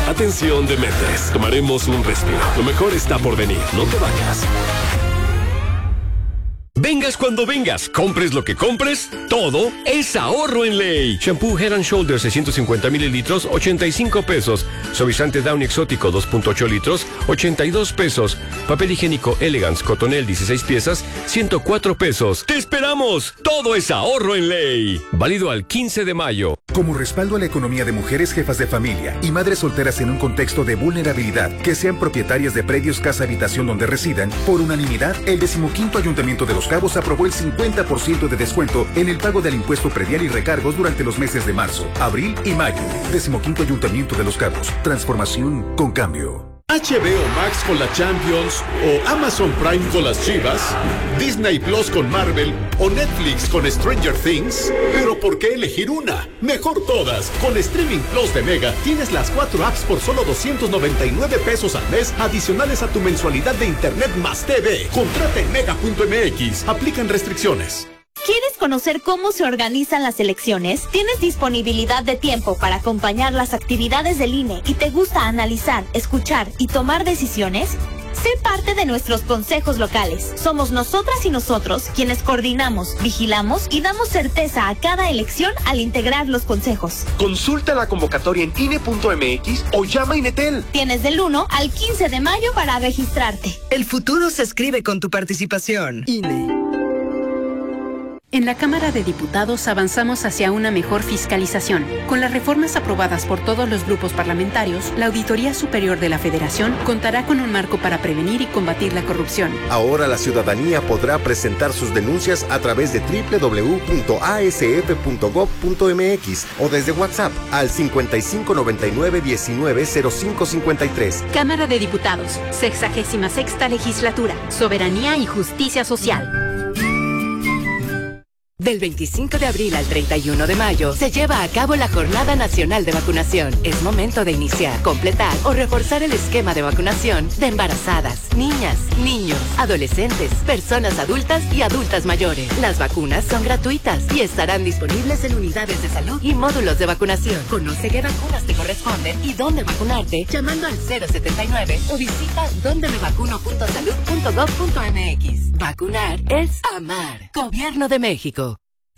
Atención dementes, tomaremos un respiro. Lo mejor está por venir, no te vayas. Vengas cuando vengas, compres lo que compres, todo es ahorro en ley. Shampoo Head & Shoulders 650 mililitros, 85 pesos. Suavizante Downy Exótico 2.8 litros, 82 pesos. Papel higiénico Elegance Cotonel 16 piezas, 104 pesos. ¡Te esperamos! Todo es ahorro en ley. Válido al 15 de mayo. Como respaldo a la economía de mujeres jefas de familia y madres solteras en un contexto de vulnerabilidad, que sean propietarias de predios casa-habitación donde residan, por unanimidad, el 15º Ayuntamiento de Los Cabos aprobó el 50% de descuento en el pago del impuesto predial y recargos durante los meses de marzo, abril y mayo. 15º Ayuntamiento de Los Cabos. Transformación con cambio. HBO Max con la Champions, o Amazon Prime con las Chivas, Disney Plus con Marvel, o Netflix con Stranger Things. Pero ¿por qué elegir una? Mejor todas. Con Streaming Plus de Mega tienes las 4 apps por solo 299 pesos al mes, adicionales a tu mensualidad de internet más TV. Contrata en mega.mx. Aplican restricciones. ¿Quieres conocer cómo se organizan las elecciones? ¿Tienes disponibilidad de tiempo para acompañar las actividades del INE y te gusta analizar, escuchar y tomar decisiones? Sé parte de nuestros consejos locales. Somos nosotras y nosotros quienes coordinamos, vigilamos y damos certeza a cada elección al integrar los consejos. Consulta la convocatoria en INE.mx o llama a Inetel. Tienes del 1 al 15 de mayo para registrarte. El futuro se escribe con tu participación. INE. En la Cámara de Diputados avanzamos hacia una mejor fiscalización. Con las reformas aprobadas por todos los grupos parlamentarios, la Auditoría Superior de la Federación contará con un marco para prevenir y combatir la corrupción. Ahora la ciudadanía podrá presentar sus denuncias a través de www.asf.gov.mx o desde WhatsApp al 5599-190553. Cámara de Diputados, 66ª Legislatura, Soberanía y Justicia Social. Del 25 de abril al 31 de mayo se lleva a cabo la Jornada Nacional de Vacunación. Es momento de iniciar, completar o reforzar el esquema de vacunación de embarazadas, niñas, niños, adolescentes, personas adultas y adultas mayores. Las vacunas son gratuitas y estarán disponibles en unidades de salud y módulos de vacunación. Conoce qué vacunas te corresponden y dónde vacunarte llamando al 079 o visita dondemevacuno.salud.gov.mx. Vacunar es amar. Gobierno de México.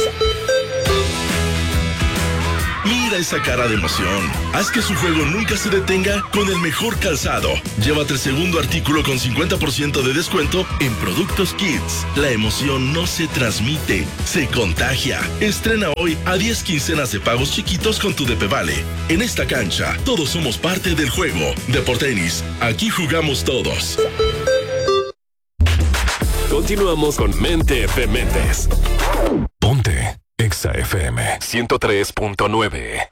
Mira esa cara de emoción. Haz que su juego nunca se detenga con el mejor calzado. Llévate el segundo artículo con 50% de descuento en Productos Kids. La emoción no se transmite, se contagia. Estrena hoy a 10 quincenas de pagos chiquitos con tu DP Vale. En esta cancha, todos somos parte del juego. Deportenis, aquí jugamos todos. Continuamos con Mente de Mentes. Ponte Exa FM 103.9.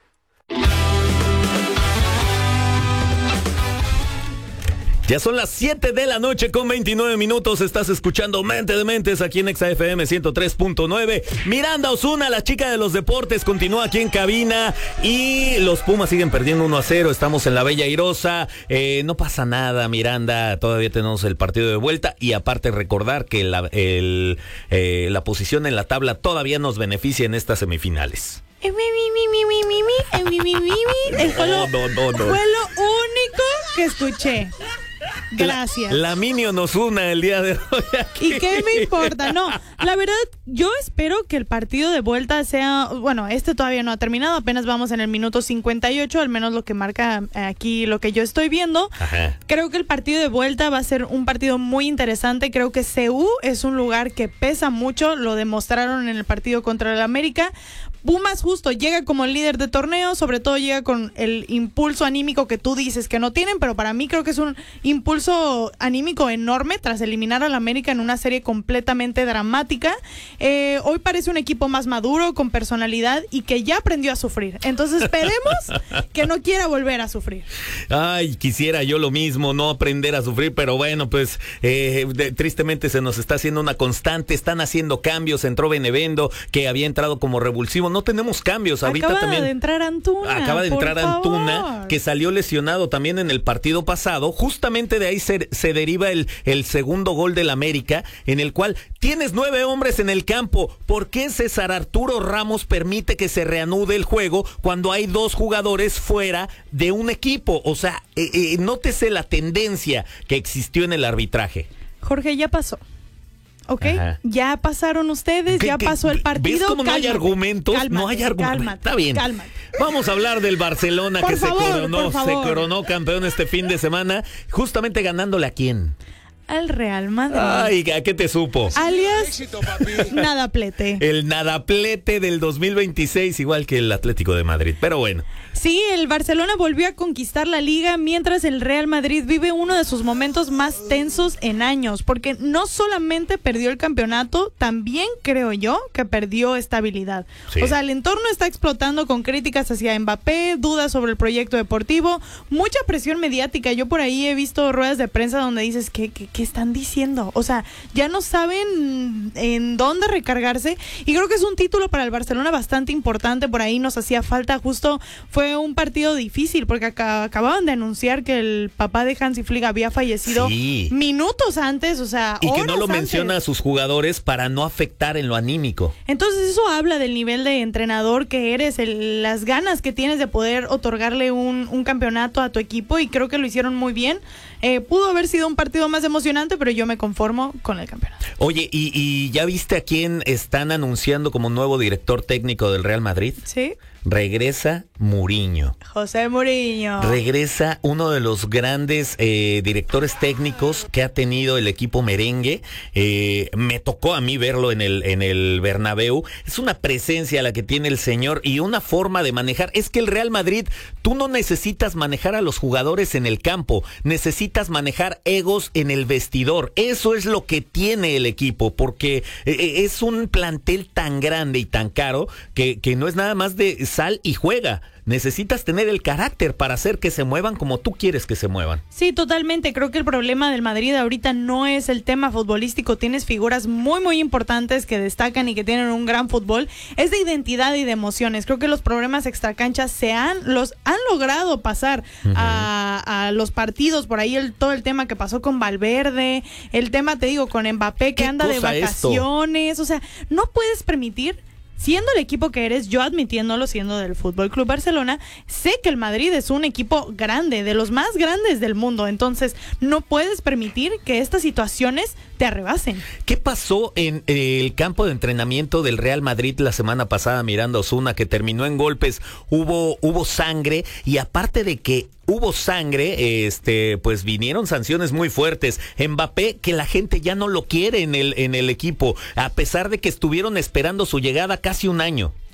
Ya son las 7 de la noche con 29 minutos. Estás escuchando Mente de Mentes aquí en Exa FM 103.9. Miranda Osuna, la chica de los deportes, continúa aquí en cabina y los Pumas siguen perdiendo 1-0. Estamos en la Bella Airosa. No pasa nada, Miranda. Todavía tenemos el partido de vuelta y aparte recordar que la posición en la tabla todavía nos beneficia en estas semifinales. Fue lo único que escuché. Gracias. La Minion Osuna el día de hoy aquí. ¿Y qué me importa? No, la verdad, yo espero que el partido de vuelta sea... Bueno, este todavía no ha terminado, apenas vamos en el minuto 58, al menos lo que marca aquí lo que yo estoy viendo. Ajá. Creo que el partido de vuelta va a ser un partido muy interesante. Creo que CU es un lugar que pesa mucho, lo demostraron en el partido contra el América. Pumas justo llega como líder de torneo, sobre todo llega con el impulso anímico que tú dices que no tienen, pero para mí creo que es un impulso anímico enorme tras eliminar al América en una serie completamente dramática. Hoy parece un equipo más maduro, con personalidad y que ya aprendió a sufrir. Entonces esperemos que no quiera volver a sufrir. Ay, quisiera yo lo mismo, no aprender a sufrir, pero bueno, pues tristemente se nos está haciendo una constante. Están haciendo cambios, entró Benevendo, que había entrado como revulsivo mismo, no tenemos cambios. Ahorita Acaba también de entrar Antuna. Acaba de entrar por Antuna, favor. que salió lesionado también en el partido pasado. Justamente de ahí se deriva el segundo gol del América, en el cual tienes 9 hombres en el campo. ¿Por qué César Arturo Ramos permite que se reanude el juego cuando hay 2 jugadores fuera de un equipo? O sea, nótese la tendencia que existió en el arbitraje. Jorge, ya pasó. ¿Ok? Ajá. Ya pasaron ustedes, ya pasó el partido. ¿Ves cómo no hay Cálmate, argumentos? No hay argumentos. Cálmate, Está bien. cálmate. Vamos a hablar del Barcelona Por que favor, por se favor. coronó campeón este fin de semana, justamente ganándole ¿a quién? Al Real Madrid. Ay, ¿a qué te supo? Alias Nadaplete. El nadaplete del 2026, igual que el Atlético de Madrid. Pero bueno. Sí, el Barcelona volvió a conquistar la liga, mientras el Real Madrid vive uno de sus momentos más tensos en años, porque no solamente perdió el campeonato, también creo yo que perdió estabilidad. Sí. O sea, el entorno está explotando con críticas hacia Mbappé, dudas sobre el proyecto deportivo, mucha presión mediática. Yo por ahí he visto ruedas de prensa donde dices, ¿qué están diciendo? O sea, ya no saben en dónde recargarse, y creo que es un título para el Barcelona bastante importante. Por ahí nos hacía falta, justo fue un partido difícil porque acababan de anunciar que el papá de Hansi Flick había fallecido minutos antes, o sea, y que no lo horas menciona antes. a sus jugadores para no afectar en lo anímico. Entonces eso habla del nivel de entrenador que eres, las ganas que tienes de poder otorgarle un campeonato a tu equipo, y creo que lo hicieron muy bien. Pudo haber sido un partido más emocionante, pero yo me conformo con el campeonato. Oye, ¿y ya viste a quién están anunciando como nuevo director técnico del Real Madrid? Sí. Regresa Mourinho. José Mourinho. Regresa uno de los grandes directores técnicos que ha tenido el equipo merengue. Me tocó a mí verlo en el Bernabéu. Es una presencia la que tiene el señor y una forma de manejar. Es que el Real Madrid, tú no necesitas manejar a los jugadores en el campo, necesitas manejar egos en el vestidor. Eso es lo que tiene el equipo, porque es un plantel tan grande y tan caro que no es nada más de sal y juega. Necesitas tener el carácter para hacer que se muevan como tú quieres que se muevan. Sí, totalmente. Creo que el problema del Madrid ahorita no es el tema futbolístico. Tienes figuras muy, muy importantes que destacan y que tienen un gran fútbol. Es de identidad y de emociones. Creo que los problemas extracanchas los han logrado pasar a los partidos. Por ahí todo el tema que pasó con Valverde, el tema, te digo, con Mbappé que anda de vacaciones. O sea, no puedes permitir, siendo el equipo que eres, yo admitiéndolo, siendo del Fútbol Club Barcelona, sé que el Madrid es un equipo grande, de los más grandes del mundo. Entonces, no puedes permitir que estas situaciones te arrebasen. ¿Qué pasó en el campo de entrenamiento del Real Madrid la semana pasada, Miranda Osuna, que terminó en golpes? Hubo sangre, y aparte de que hubo sangre, pues vinieron sanciones muy fuertes. Mbappé, que la gente ya no lo quiere en el equipo, a pesar de que estuvieron esperando su llegada casi un año.